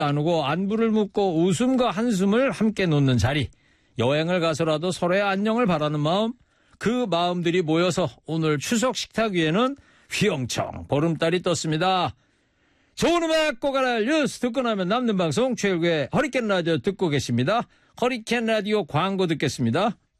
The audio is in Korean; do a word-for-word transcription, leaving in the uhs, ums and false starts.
나누고 안부를 묻고 웃음과 한숨을 함께 놓는 자리. 여행을 가서라도 서로의 안녕을 바라는 마음. 그 마음들이 모여서 오늘 추석 식탁 위에는 휘영청 보름달이 떴습니다. 좋은 음악 꼬가랄 뉴스 듣고 나면 남는 방송 최일구의 허리케인 라디오 듣고 계십니다. 허리케인 라디오 광고 듣겠습니다.